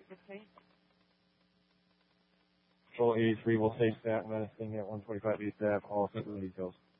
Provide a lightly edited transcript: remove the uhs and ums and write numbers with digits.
Patrol 83 will stay stat menacing at 125 East Ave, all set with details.